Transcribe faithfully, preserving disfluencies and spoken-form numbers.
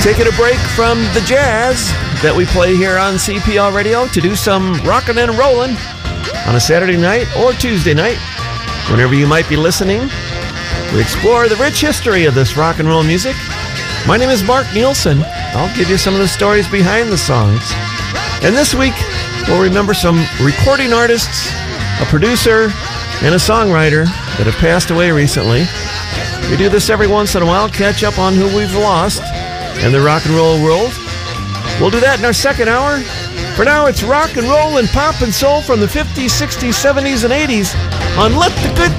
Taking a break from the jazz that we play here on C P L Radio to do some rockin' and rollin' on a Saturday night or Tuesday night, whenever you might be listening. We explore the rich history of this rock and roll music. My name is Mark Nielsen. I'll give you some of the stories behind the songs. And this week, we'll remember some recording artists, a producer, and a songwriter that have passed away recently. We do this every once in a while, catch up on who we've lost in the rock and roll world. We'll do that in our second hour. For now, it's rock and roll and pop and soul from the fifties, sixties, seventies, and eighties on Let the Good